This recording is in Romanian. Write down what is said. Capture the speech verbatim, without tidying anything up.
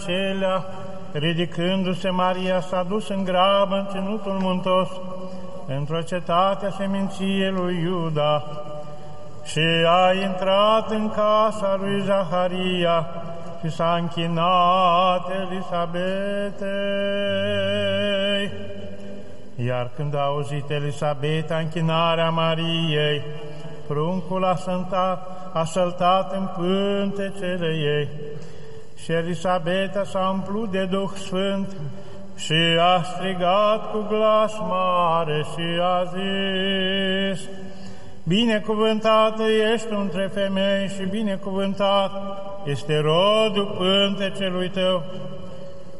acelea, ridicându-se, Maria s-a dus în grabă în ținutul muntos, într-o cetate a seminției lui Iuda, și a intrat în casa lui Zaharia și s-a închinat Elisabetei. Iar când a auzit Elisabeta închinarea Mariei, pruncul a săltat, a săltat în pântecele ei. Și Elisabeta s-a umplut de Duh Sfânt și a strigat cu glas mare și a zis: Binecuvântată ești între femei și binecuvântat este rodul pântecelui tău.